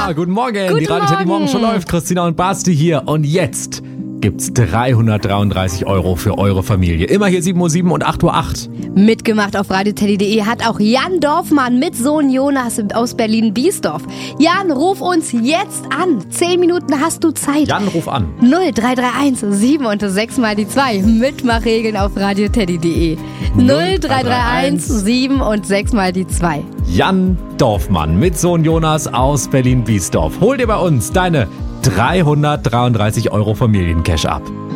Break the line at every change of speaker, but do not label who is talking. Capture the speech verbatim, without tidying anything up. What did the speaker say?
Ja, guten Morgen.
Guten
Die Radio Teddy
Morgen.
Morgen schon läuft. Christina und Basti hier. Und jetzt gibt's dreihundertdreiunddreißig Euro für eure Familie. Immer hier sieben Uhr sieben und acht Uhr acht.
Mitgemacht auf radioteddy punkt de hat auch Jan Dorfmann mit Sohn Jonas aus Berlin-Biesdorf. Jan, ruf uns jetzt an. Zehn Minuten hast du Zeit.
Jan, ruf an.
null drei drei eins sieben und sechs mal die zwei. Mitmachregeln auf radioteddy punkt de. null drei drei eins sieben und sechs mal die zwei.
Jan Dorfmann mit Sohn Jonas aus Berlin-Biesdorf. Hol dir bei uns deine dreihundertdreiunddreißig Euro Familiencash ab.